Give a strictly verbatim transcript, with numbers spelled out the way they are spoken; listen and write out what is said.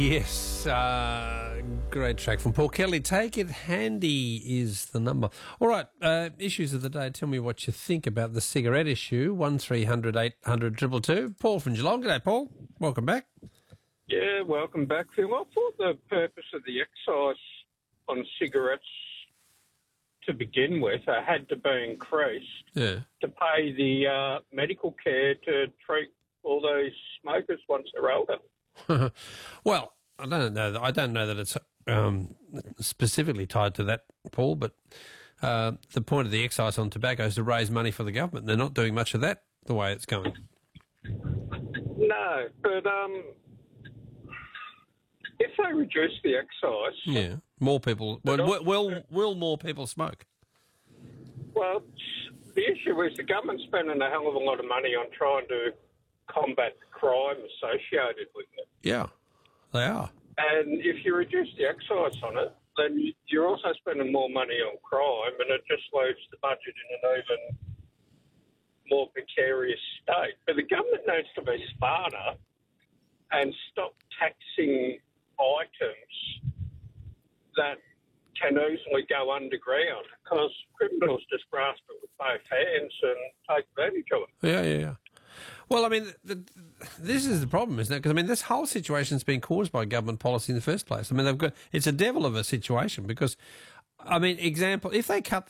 Yes, uh, great track from Paul Kelly. Take It Handy is the number. All right, uh, issues of the day. Tell me what you think about the cigarette issue. One three hundred eight hundred two two two. Paul from Geelong. G'day, Paul. Welcome back. Yeah, welcome back, Phil. I thought the purpose of the excise on cigarettes to begin with uh, had to be increased Yeah. to pay the uh, medical care to treat all those smokers once they're older. Well, I don't know. I don't know that it's um, specifically tied to that, Paul. But uh, the point of the excise on tobacco is to raise money for the government. They're not doing much of that the way it's going. No, but um, if they reduce the excise, Yeah, more people. Well, will, will will more people smoke? well, the issue is the government's spending a hell of a lot of money on trying to combat the crime associated with it. Yeah, they are. And if you reduce the excise on it, then you- you're also spending more money on crime, and it just leaves the budget in an even more precarious state. But the government needs to be smarter and stop taxing items that can easily go underground, because criminals just grasp it with both hands and take advantage of it. Yeah, yeah, yeah. Well, I mean, the, the, this is the problem, isn't it? Because I mean, this whole situation's been caused by government policy in the first place. I mean, they've got it's a devil of a situation because, I mean, example, if they cut